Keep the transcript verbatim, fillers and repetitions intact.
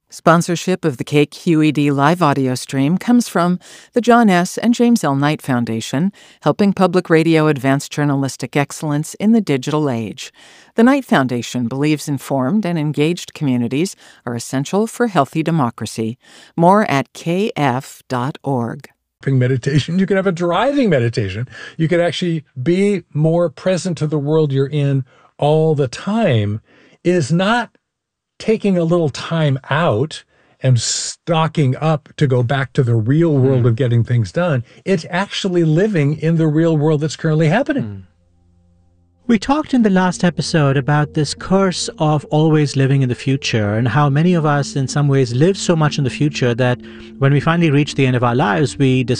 Sponsorship of the K Q E D live audio stream comes from the John S. and James L. Knight Foundation, helping public radio advance journalistic excellence in the digital age. The Knight Foundation believes informed and engaged communities are essential for healthy democracy. More at k f dot org. Meditation. You can have a driving meditation. You could actually be more present to the world you're in all the time. It is not taking a little time out and stocking up to go back to the real world of getting things done. It's actually living in the real world that's currently happening. Mm. We talked in the last episode about this curse of always living in the future and how many of us in some ways live so much in the future that when we finally reach the end of our lives, we